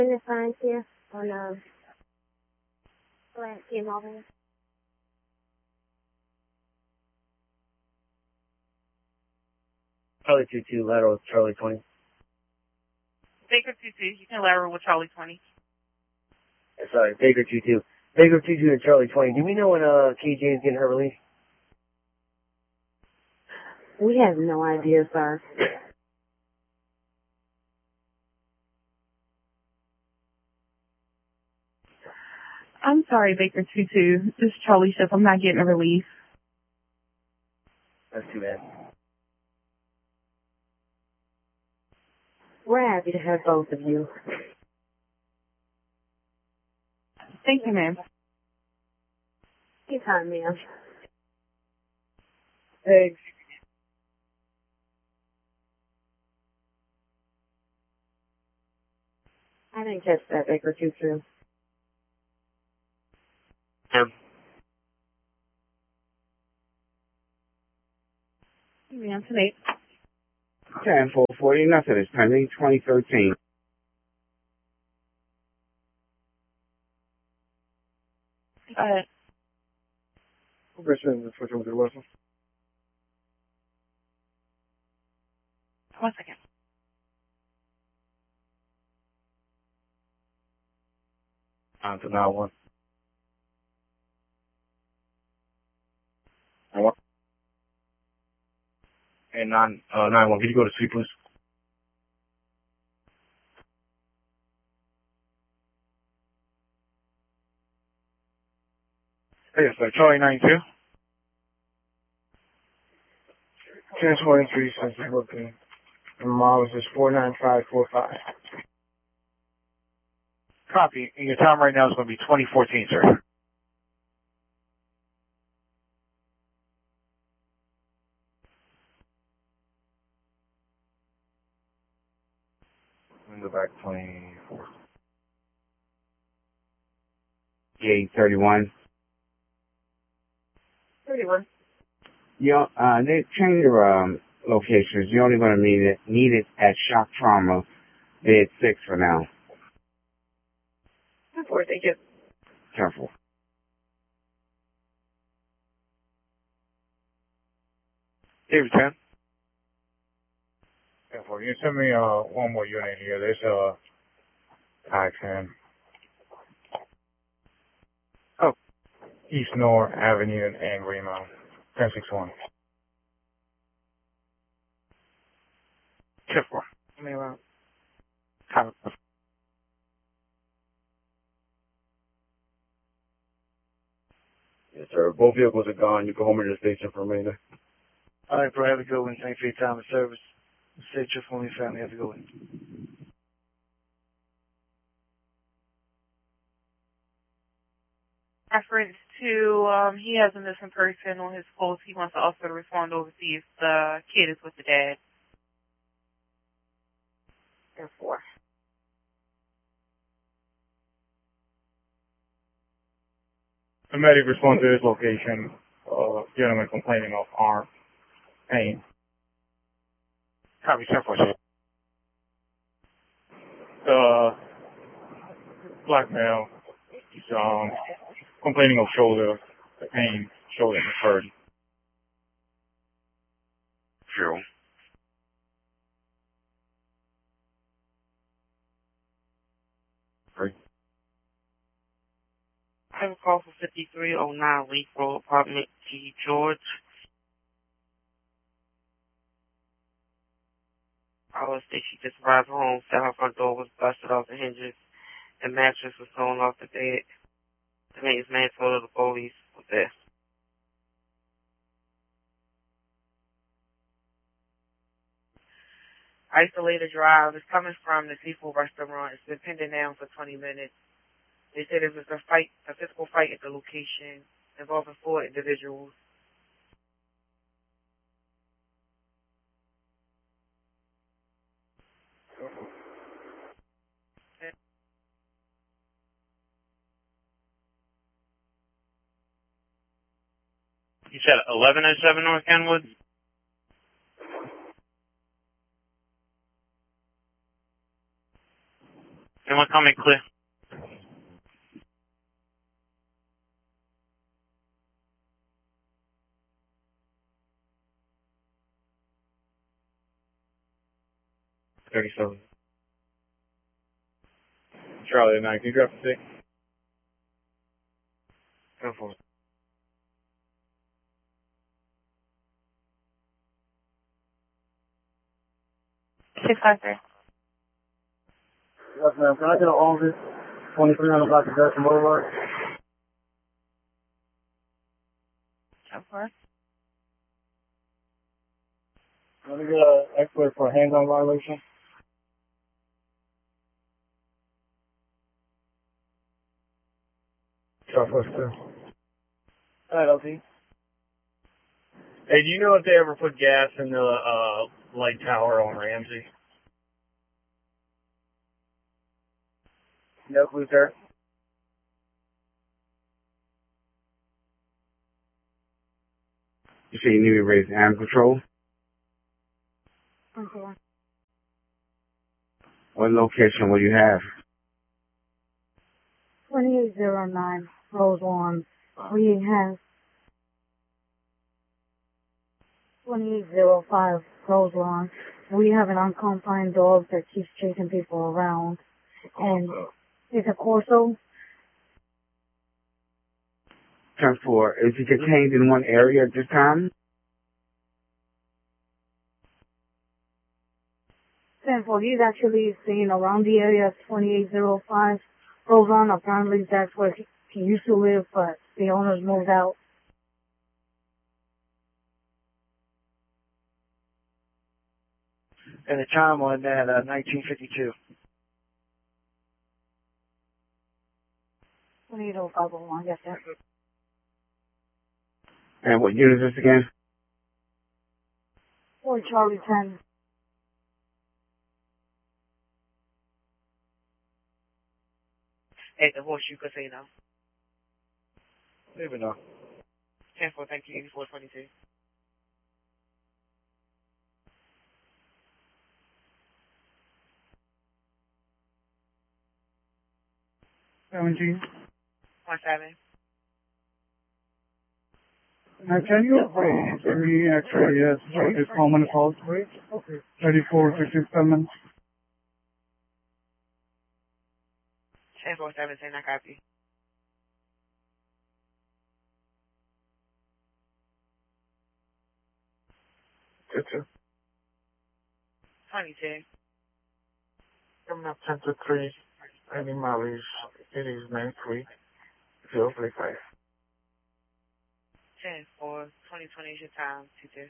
the signs here on Lansky Marvin. Charlie 22, lateral with Charlie 20. Baker 22, you can lateral with Charlie 20. Sorry, Baker 22. Baker 22 and Charlie 20. Do we know when KJ is getting her release? We have no idea, sir. I'm sorry, Baker 22. This is Charlie Ship. I'm not getting a release. That's too bad. We're happy to have both of you. Thank you, ma'am. Anytime, ma'am. Thanks. I didn't catch that, Baker 22. Ma'am, tonight. 10-440, nothing is pending, 2013. Progression, switch over to Wilson. 1 second. On to now one. And 9-1, could you go to suite, please? Yes, sir. Charlie 92. 1023, since you're looking. And miles is 49545. Copy. And your time right now is going to be 2014, sir. Let me go back 24. Yeah, 31. 31. They changed their locations. You're only going to need it at shock trauma, bed 6 for now. 4, thank you. Careful. David 10. Careful. You send me one more unit here. There's Paxton. Oh. East North Avenue and Greenmount. 1061. Careful. Yes, sir. Both vehicles are gone. You go home to the station for a minute. All right, bro. Have a good one. Thanks for your time and service. Safe trip for your family. Have a good one. Reference to, he has a missing person on his post. He wants to also respond over to see if the kid is with the dad. 4. The medic responds to this location. Gentleman complaining of arm pain. Copy. 10-4. Black male. He's complaining of shoulder pain, shoulder hurt. True. I have a call for 5309 Leaf Road, apartment T. George. Our station just arrived home, said her front door was busted off the hinges, and mattress was thrown off the bed. The maintenance man told her the police was there. Isolated Drive is coming from the seafood restaurant. It's been pending down for 20 minutes. They said it was a physical fight at the location involving 4 individuals. You said 1107 North Kenwood? Anyone coming clear? $37. Charlie 9, can you grab the 6? 10-4. Six five three. Yes, ma'am. Can I get an office? 2300 block of Dutton Boulevard. Of course. Let me get an expert for a hands-on violation. Southwest 2. Alright, LT. Hey, do you know if they ever put gas in the light tower on Ramsey? No clue, sir. You say you need to raise animal control? Okay. What location will you have? 2809 Rose Lawn. We have 2805 Rose Lawn. We have an unconfined dog that keeps chasing people around. And it's a Corso. 10-4. Is he contained in one area at this time? 10-4. He's actually staying around the area of 2805 Rose Lawn. Apparently that's where he used to live, but the owners moved out. And the time on that, 1952. 280501, yes, sir. And what unit is this again? 4 Charlie 10. At the Horseshoe Casino. Leave it now. 10-4, thank you, 8422. $17. 17. Can you give me actually, yes, it's common calls, please? Okay. 3467. 10-4-17, I copy. Good, sir. 22. Coming up 10-3, Eddie Malley's, it is Main Street, 035. 10-4, 2020 is your time, 22.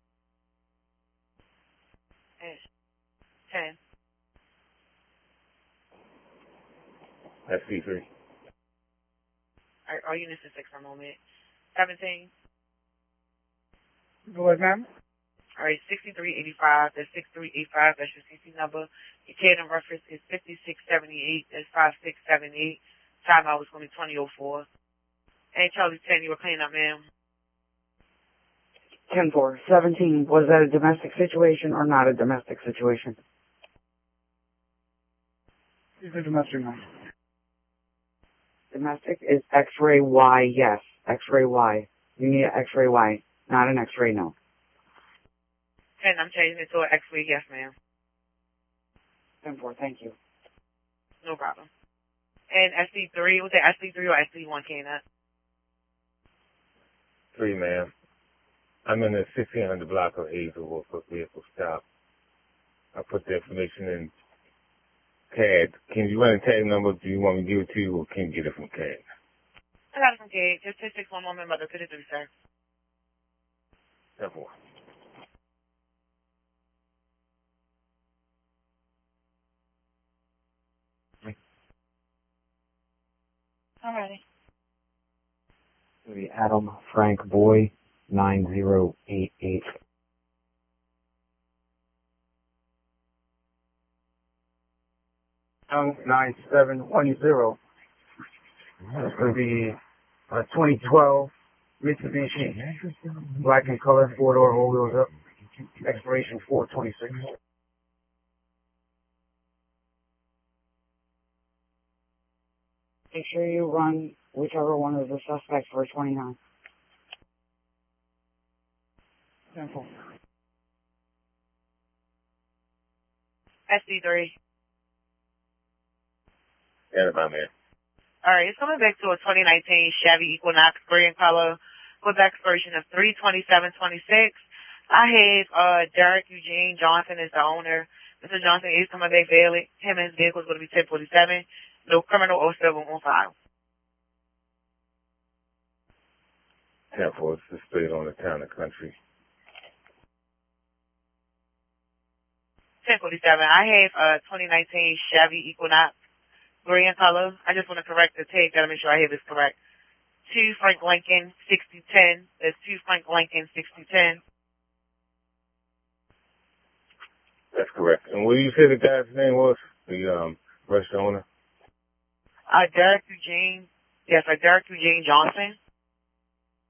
10. That's C3. All units in 6 for a moment. 17. Go ahead, ma'am. All right, 6385. That's 6385. That's your CC number. Your CAD reference is 5678. That's 5678. Timeout was going to be 2004. And Charlie 10, you were cleaning up, ma'am. 10-4. 17. Was that a domestic situation or not a domestic situation? It's a domestic one. Domestic is X-ray Y, yes. X-ray Y. You need an X-ray Y, not an X-ray no. 10, I'm changing it to an X-ray, yes, ma'am. 10-4, thank you. No problem. And SD3, was it SD3 or SD1, Kena? 3, ma'am. I'm in the 1600 block of Hazelwood for vehicle stop. I put the information in CAD. Can you run the tag number? Do you want me to give it to you, or can you get it from CAD? I got it from CAD. Just 6 1 moment, mother. Put it through, sir. 10-4. Alrighty. The Adam Frank Boy, 9088. Young 9710. That's going to be a 2012 Mitsubishi, black in color, 4-door, all wheels up. Expiration 4/26. Make sure you run whichever one of the suspects for 29. 10-4. SD3. Yeah, my man. Alright, it's coming back to a 2019 Chevy Equinox gray in color, Quebec version of 32726. I have Derek Eugene Johnson is the owner. Mr. Johnson is coming back daily. Him and his vehicle is going to be 1047. No criminal or civil on file. 10-4, it's displayed on the town and country. 1047. I have 2019 Chevy Equinox gray in color. I just want to correct the tape. Gotta make sure I have this correct. 2 Frank Lincoln 6010. That's 2 Frank Lincoln 6010. That's correct. And what did you say the guy's name was? The restaurant owner? Derek Eugene. Yes, Derek Eugene Johnson.